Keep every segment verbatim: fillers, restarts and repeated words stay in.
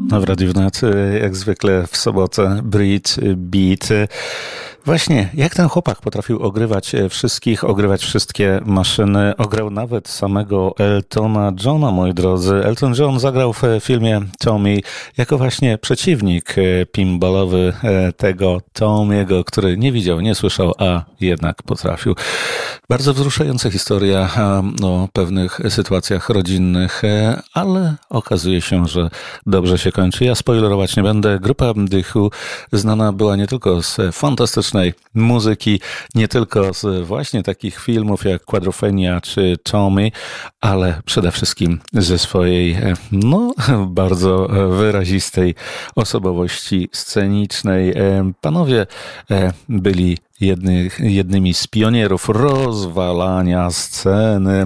W Radiu Wnet, jak zwykle w sobotę, Brit Beat. Właśnie, jak ten chłopak potrafił ogrywać wszystkich, ogrywać wszystkie maszyny. Ograł nawet samego Eltona Johna, moi drodzy. Elton John zagrał w filmie Tommy jako właśnie przeciwnik pinballowy tego Tommy'ego, który nie widział, nie słyszał, a jednak potrafił. Bardzo wzruszająca historia o pewnych sytuacjach rodzinnych, ale okazuje się, że dobrze się kończy. Ja spoilerować nie będę. Grupa The Who znana była nie tylko z fantastycznej muzyki, nie tylko z właśnie takich filmów jak Quadrophenia czy Tommy, ale przede wszystkim ze swojej no bardzo wyrazistej osobowości scenicznej. Panowie byli jedny, jednymi z pionierów rozwalania sceny.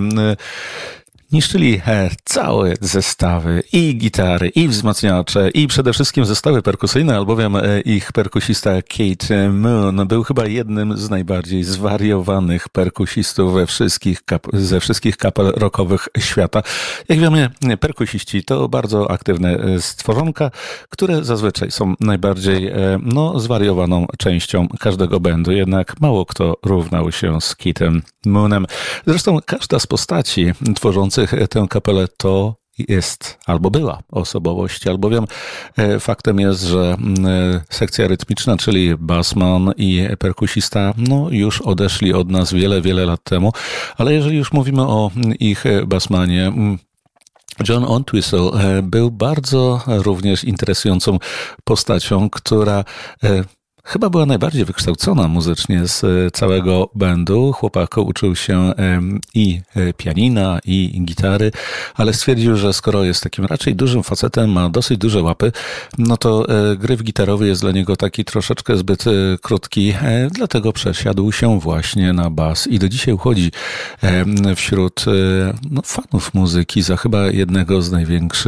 Niszczyli całe zestawy i gitary, i wzmacniacze, i przede wszystkim zestawy perkusyjne, albowiem ich perkusista Keith Moon był chyba jednym z najbardziej zwariowanych perkusistów we wszystkich kap- ze wszystkich kapel rockowych świata. Jak wiemy, perkusiści to bardzo aktywne stworzonka, które zazwyczaj są najbardziej no, zwariowaną częścią każdego bandu. Jednak mało kto równał się z Keithem Moonem. Zresztą każda z postaci tworzących tę kapelę to jest albo była osobowość, albowiem faktem jest, że sekcja rytmiczna, czyli bassman i perkusista, no już odeszli od nas wiele, wiele lat temu, ale jeżeli już mówimy o ich bassmanie, John Entwistle był bardzo również interesującą postacią, która chyba była najbardziej wykształcona muzycznie z całego bandu. Chłopak uczył się i pianina, i gitary, ale stwierdził, że skoro jest takim raczej dużym facetem, ma dosyć duże łapy, no to gryf gitarowy jest dla niego taki troszeczkę zbyt krótki, dlatego przesiadł się właśnie na bas i do dzisiaj uchodzi wśród no, fanów muzyki za chyba jednego z największych